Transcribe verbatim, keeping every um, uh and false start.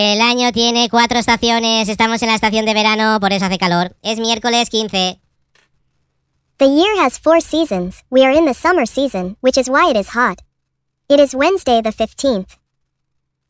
El año tiene cuatro estaciones. Estamos en la estación de verano, por eso hace calor. Es miércoles quince. The year has four seasons. We are in the summer season, which is why it is hot. It is Wednesday the fifteenth.